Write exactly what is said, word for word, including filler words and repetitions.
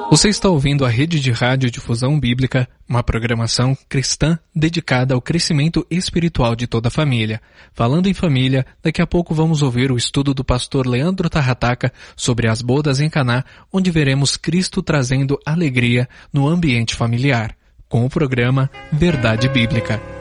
Você está ouvindo a Rede de Rádio Difusão Bíblica, uma programação cristã dedicada ao crescimento espiritual de toda a família. Falando em família, daqui a pouco vamos ouvir o estudo do pastor Leandro Tarrataca sobre as bodas em Caná, onde veremos Cristo trazendo alegria no ambiente familiar, com o programa Verdade Bíblica.